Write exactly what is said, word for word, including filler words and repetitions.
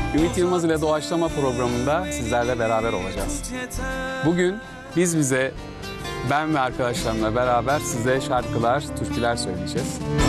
Ümit Yılmaz ile Doğaçlama programında sizlerle beraber olacağız. Bugün biz bize, ben ve arkadaşlarımla beraber size şarkılar, türküler söyleyeceğiz.